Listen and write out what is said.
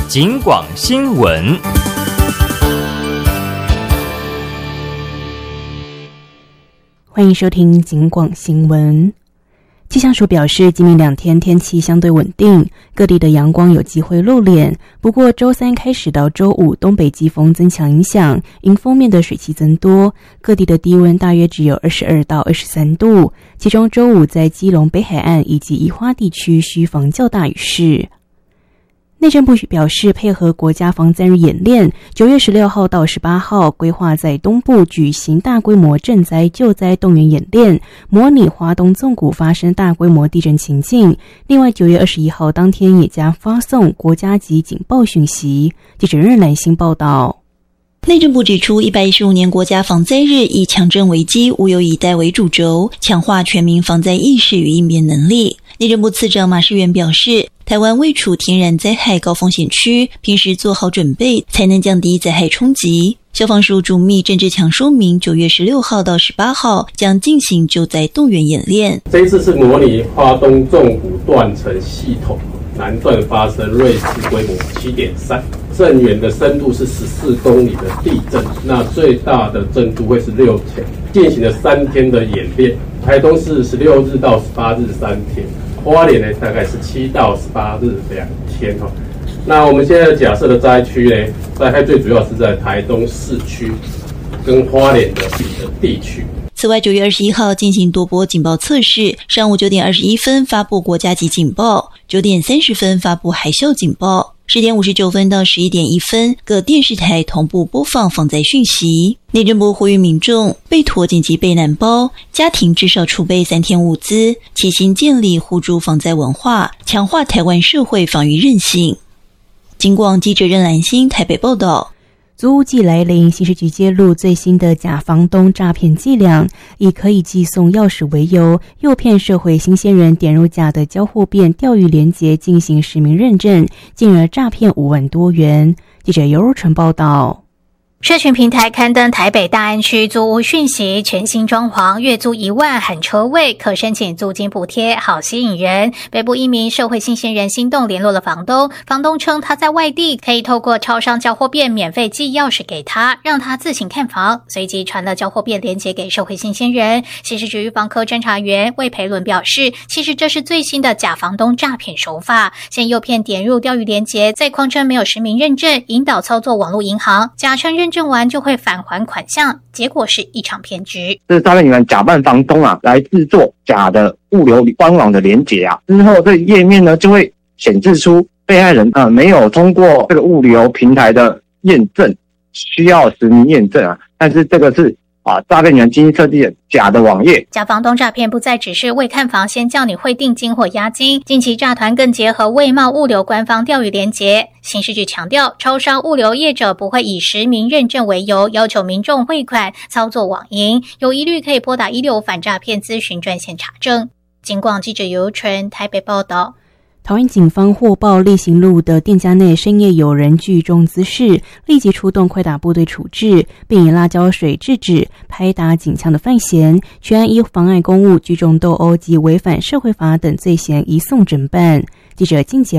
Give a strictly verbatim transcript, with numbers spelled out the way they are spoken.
警广新闻。 欢迎收听警广新闻。气象署表示，今明两天天气相对稳定，各地的阳光有机会露脸。不过周三开始到周五，东北季风增强影响，迎风面的水汽增多，各地的低温大约只有二十二到二十三度。其中周五在基隆北海岸以及宜花地区需防较大雨势。内政部表示，配合国家防灾日演练，九月十六号到十八号规划在东部举行大规模震灾救灾动员演练，模拟华东纵谷发生大规模地震情境。另外，九月二十一号当天也将发送国家级警报讯息。记者任兰心报道。 内政部指出，一百一十五年国家防灾日以强震危机、无有以待为主轴，强化全民防灾意识与应变能力。内政部次长马世元表示，台湾位处天然灾害高风险区，平时做好准备，才能降低灾害冲击。消防署主秘郑志强说明，九月十六号到十八号将进行救灾动员演练。 这一次是模拟花东纵谷断层系统南段发生瑞士规模 七点三， 震源的深度是十四公里的地震，那最大的震度会是六强。进行了三天的演练，台东是十六日到十八日三天，花莲呢大概是七到十八日两天哈。那我们现在假设的灾区呢，灾害最主要是在台东市区跟花莲的地区。 此外，九月二十一号进行多波警报测试，上午九点二十一分发布国家级警报，九点三十分发布海啸警报，十点五十九分到十一点一分，各电视台同步播放防灾讯息。内政部呼吁民众备妥紧急备难包，家庭至少储备三天物资，齐心建立互助防灾文化，强化台湾社会防御韧性。警广记者任兰心台北报道。 租屋季来临，刑事局揭露最新的假房东诈骗伎俩，以可以寄送钥匙为由，诱骗社会新鲜人点入假的交货变钓鱼连结进行实名认证，进而诈骗五万多元。记者尤如纯报道。 社群平台刊登台北大安区租屋讯息，全新装潢，月租一万含车位，可申请租金补贴，好吸引人。北部一名社会新鲜人心动联络了房东，房东称他在外地，可以透过超商交货变免费寄钥匙给他，让他自行看房，随即传了交货变连结给社会新鲜人。刑事局房科侦查员魏培伦表示，其实这是最新的假房东诈骗手法，先诱骗点入钓鱼连结，再谎称没有实名认证，引导操作网络银行，假称认证完就会返还款项，结果是一场骗局。 这诈骗集团假扮房东啊，来制作假的物流官网的连结啊，之后这页面呢就会显示出被害人呃没有通过这个物流平台的验证，需要实名验证啊，但是这个是啊，诈骗集团精心设计的假的网页。 假房东诈骗不再只是未看房先叫你汇定金或押金，近期诈团更结合未贸物流官方钓鱼连结。刑事局强调，超商物流业者不会以实名认证为由要求民众汇款操作网银，有疑虑可以拨打一六反诈骗咨询专线查证。警广记者尤纯台北报道。 桃园警方获报力行路的店家内深夜有人聚众滋事，立即出动快打部队处置，并以辣椒水制止拍打警枪的犯嫌，全案依妨碍公务、聚众斗殴及违反社会法等罪嫌移送侦办。记者金杰